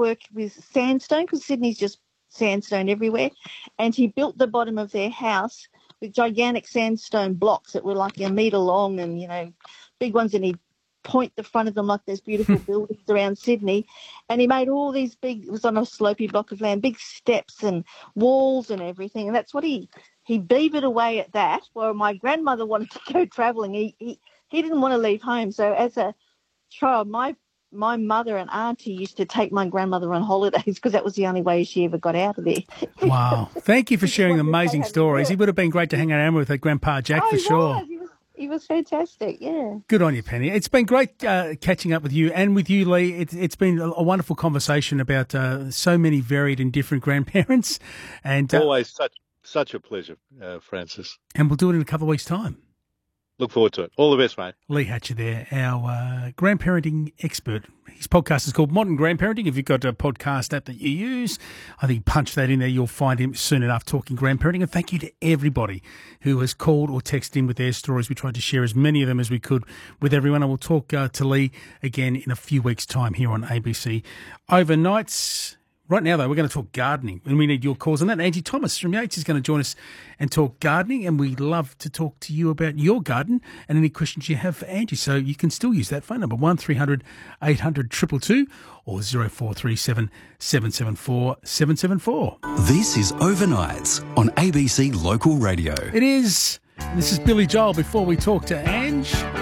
work with sandstone because Sydney's just sandstone everywhere. And he built the bottom of their house with gigantic sandstone blocks that were like a metre long and, big ones. And he'd point the front of them like there's beautiful buildings around Sydney. And he made all these it was on a slopey block of land, big steps and walls and everything. And that's what he beavered away at that. Well, my grandmother wanted to go travelling. He didn't want to leave home. So as a child, my mother and auntie used to take my grandmother on holidays because that was the only way she ever got out of there. Wow. Thank you for sharing amazing stories. He would have been great to hang around with at Grandpa Jack for sure. He was fantastic, yeah. Good on you, Penny. It's been great catching up with you and with you, Lee. It's been a wonderful conversation about so many varied and different grandparents. And always such a pleasure, Francis. And we'll do it in a couple of weeks' time. Look forward to it. All the best, mate. Lee Hatcher there, our grandparenting expert. His podcast is called Modern Grandparenting. If you've got a podcast app that you use, I think punch that in there. You'll find him soon enough talking grandparenting. And thank you to everybody who has called or texted in with their stories. We tried to share as many of them as we could with everyone. And we'll talk to Lee again in a few weeks' time here on ABC Overnights. Right now, though, we're going to talk gardening, and we need your calls on that. Angie Thomas from Yates is going to join us and talk gardening, and we'd love to talk to you about your garden and any questions you have for Angie. So you can still use that phone number, 1300 800 222 or 0437 774 774. This is Overnights on ABC Local Radio. It is. This is Billy Joel before we talk to Ange.